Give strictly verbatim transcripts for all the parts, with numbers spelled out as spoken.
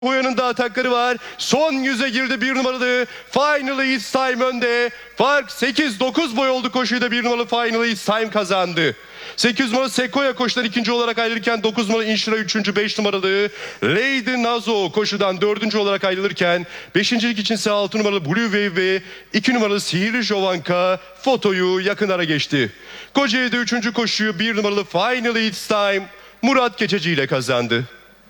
Bu yanında atakları var. Son yüze girdi bir numaralı. Finally It's Time önde. Fark sekiz dokuz boy oldu koşuyla bir numaralı Finally It's Time kazandı. sekiz numaralı Sequoia koşudan ikinci olarak ayrılırken dokuz numaralı Inshira üçüncü. beş numaralı Lady Nazo koşudan dördüncü olarak ayrılırken beşincilik için ise altı numaralı Blue Wave ve iki numaralı Sihirli Jovanka fotoyu yakın ara geçti. Kocaeli'de üçüncü koşuyu bir numaralı Finally It's Time Murat Keçeci ile kazandı.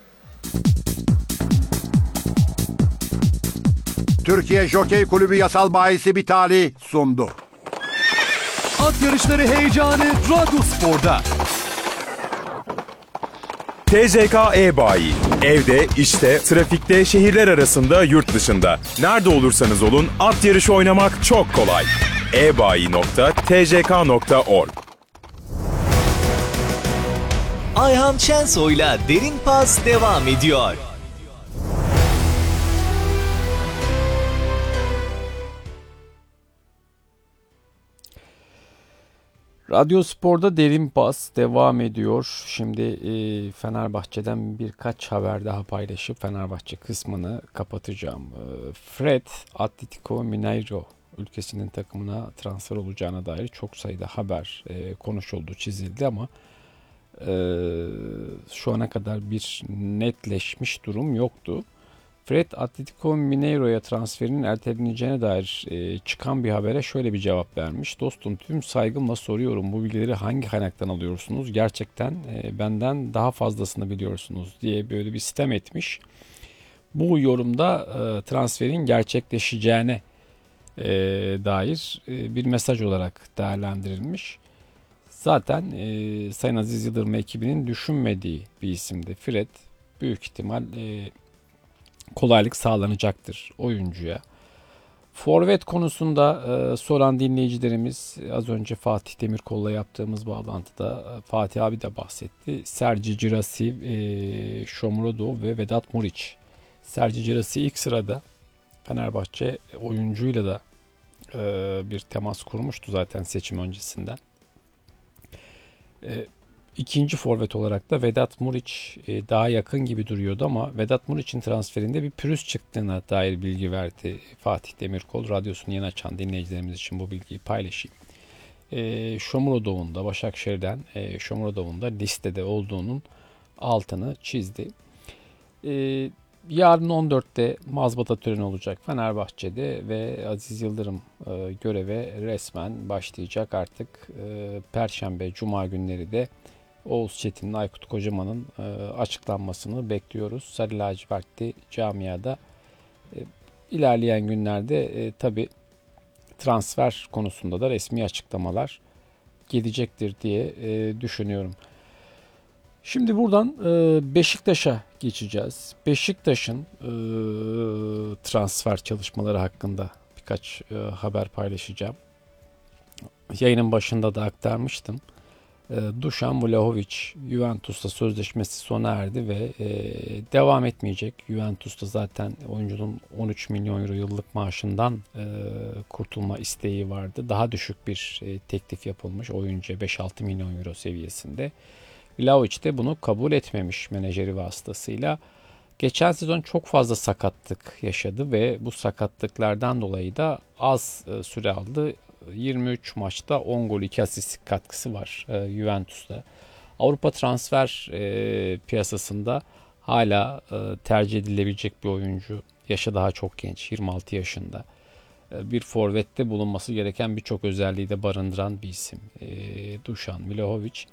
Türkiye Jokey Kulübü yasal bahisi Bitali sundu. At yarışları heyecanı Radyospor'da. T C K E-Bayi. Evde, işte, trafikte, şehirler arasında, yurt dışında. Nerede olursanız olun at yarışı oynamak çok kolay. ebayi nokta t c k nokta org. Ayhan Şensoy'la Derin Pas devam ediyor. Radyospor'da Derin Pas devam ediyor. Şimdi e, Fenerbahçe'den birkaç haber daha paylaşıp Fenerbahçe kısmını kapatacağım. E, Fred, Atletico Mineiro ülkesinin takımına transfer olacağına dair çok sayıda haber e, konuşuldu, çizildi ama e, şu ana kadar bir netleşmiş durum yoktu. Fred, Atletico Mineiro'ya transferinin erteleneceğine dair e, çıkan bir habere şöyle bir cevap vermiş. Dostum, tüm saygımla soruyorum, bu bilgileri hangi kaynaktan alıyorsunuz? Gerçekten e, benden daha fazlasını biliyorsunuz diye böyle bir sitem etmiş. Bu yorumda e, transferin gerçekleşeceğine e, dair e, bir mesaj olarak değerlendirilmiş. Zaten e, Sayın Aziz Yıldırım ekibinin düşünmediği bir isimdi. Fred büyük ihtimal e, kolaylık sağlanacaktır oyuncuya. Forvet konusunda e, soran dinleyicilerimiz, az önce Fatih Demirkol'la yaptığımız bağlantıda e, Fatih abi de bahsetti. Sergi Girassi, e, Shomurodov ve Vedat Muriç. Sergi Girassi ilk sırada, Fenerbahçe oyuncuyla da e, bir temas kurmuştu zaten seçim öncesinden. E, İkinci forvet olarak da Vedat Muriç e, daha yakın gibi duruyordu ama Vedat Muriç'in transferinde bir pürüz çıktığına dair bilgi verdi Fatih Demirkol. Radyosunu yeni açan dinleyicilerimiz için bu bilgiyi paylaşayım. E, Shomurodov'un da Başakşehir'den e, Shomurodov'un da listede olduğunun altını çizdi. E, yarın on dörtte mazbata töreni olacak Fenerbahçe'de ve Aziz Yıldırım e, göreve resmen başlayacak artık. E, Perşembe, Cuma günleri de Oğuz Çetin'in, Aykut Kocaman'ın e, açıklanmasını bekliyoruz. Sarı lacivertli camiada e, ilerleyen günlerde e, tabi transfer konusunda da resmi açıklamalar gelecektir diye e, düşünüyorum. Şimdi buradan e, Beşiktaş'a geçeceğiz. Beşiktaş'ın e, transfer çalışmaları hakkında birkaç e, haber paylaşacağım. Yayının başında da aktarmıştım. Dušan Vlahović Juventus'ta sözleşmesi sona erdi ve e, devam etmeyecek. Juventus'ta zaten oyuncunun on üç milyon euro yıllık maaşından e, kurtulma isteği vardı. Daha düşük bir e, teklif yapılmış oyuncuya, beş altı milyon euro seviyesinde. Vlahović de bunu kabul etmemiş menajeri vasıtasıyla. Geçen sezon çok fazla sakatlık yaşadı ve bu sakatlıklardan dolayı da az e, süre aldı. yirmi üç maçta on gol, iki asist katkısı var e, Juventus'ta. Avrupa transfer e, piyasasında hala e, tercih edilebilecek bir oyuncu. Yaşı daha çok genç, yirmi altı yaşında. E, bir forvette bulunması gereken birçok özelliği de barındıran bir isim. E, Dušan Vlahović.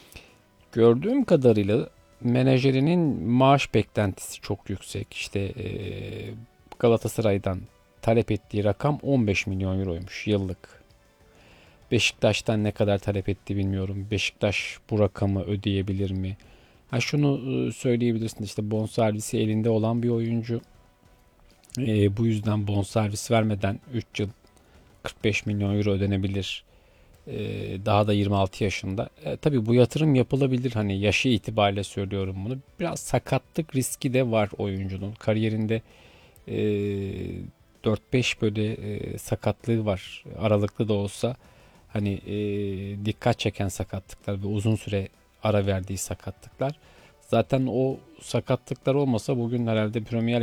Gördüğüm kadarıyla menajerinin maaş beklentisi çok yüksek. İşte e, Galatasaray'dan talep ettiği rakam on beş milyon euroymuş yıllık. Beşiktaş'tan ne kadar talep etti bilmiyorum. Beşiktaş bu rakamı ödeyebilir mi? Ha şunu söyleyebilirsin, işte bonservisi elinde olan bir oyuncu. E, bu yüzden bonservis vermeden üç yıl kırk beş milyon euro ödenebilir. E, daha da yirmi altı yaşında. E, tabii bu yatırım yapılabilir. Hani yaşı itibariyle söylüyorum bunu. Biraz sakatlık riski de var oyuncunun. Kariyerinde e, dört beş böyle e, sakatlığı var. Aralıklı da olsa. Hani e, dikkat çeken sakatlıklar ve uzun süre ara verdiği sakatlıklar. Zaten o sakatlıklar olmasa bugün herhalde Premier